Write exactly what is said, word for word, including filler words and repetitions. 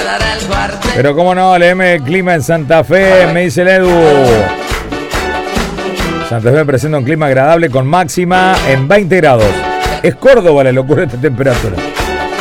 quedará el cuartel. Pero cómo no, leeme el clima en Santa Fe, me dice el Edu. Santa Fe presenta un clima agradable con máxima en veinte grados. Es Córdoba la locura de esta temperatura.